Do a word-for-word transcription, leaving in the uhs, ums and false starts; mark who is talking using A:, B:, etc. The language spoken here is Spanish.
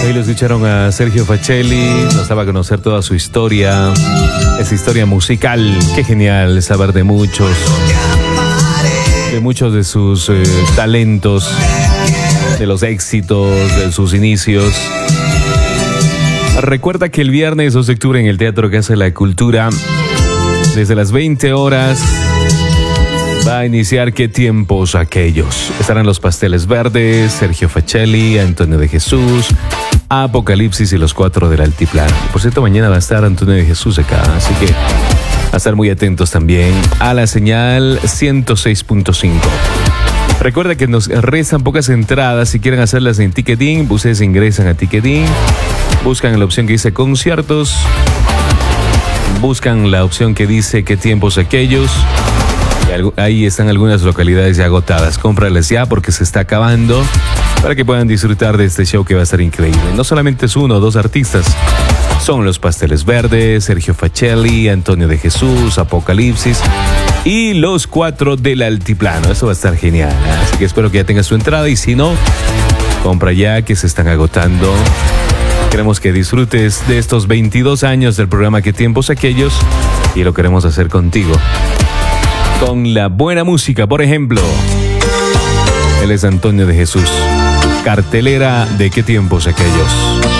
A: Ahí lo escucharon a Sergio Facelli, nos daba a conocer toda su historia, esa historia musical. Qué genial saber de muchos, de muchos de sus eh, talentos, de los éxitos, de sus inicios. Recuerda que el viernes dos de octubre en el Teatro Casa de la Cultura, desde las veinte horas, va a iniciar ¿Qué tiempos aquellos? Estarán los Pasteles Verdes, Sergio Facelli, Antonio de Jesús, Apocalipsis y los Cuatro del Altiplano. Por cierto, mañana va a estar Antonio de Jesús acá, así que a estar muy atentos también a la señal ciento seis punto cinco. Recuerda que nos restan pocas entradas. Si quieren hacerlas en Ticketing, ustedes ingresan a Ticketing, buscan la opción que dice conciertos, buscan la opción que dice ¿Qué tiempos aquellos? Y ahí están algunas localidades ya agotadas. Cómpralas ya porque se está acabando, para que puedan disfrutar de este show que va a estar increíble. No solamente es uno o dos artistas, son los Pasteles Verdes, Sergio Facelli, Antonio de Jesús, Apocalipsis y los Cuatro del Altiplano. Eso va a estar genial, ¿eh? Así que espero que ya tengas tu entrada, y si no, compra ya, que se están agotando. Queremos que disfrutes de estos veintidós años del programa ¿Qué tiempos aquellos? Y lo queremos hacer contigo, con la buena música. Por ejemplo, él es Antonio de Jesús, cartelera de ¿Qué tiempos aquellos?